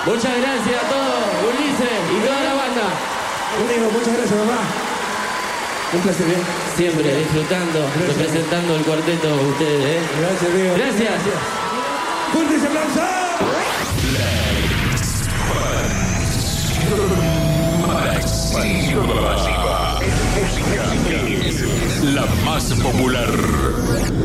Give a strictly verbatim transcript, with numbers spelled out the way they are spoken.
Muchas gracias a todos, Ulises y toda la banda. Amigo, muchas gracias, mamá. Un placer, ¿eh? Siempre disfrutando, gracias, representando el cuarteto de ustedes, ¿eh? Gracias, amigo. Gracias. Gracias. ¡Fuertes aplausos! La más popular.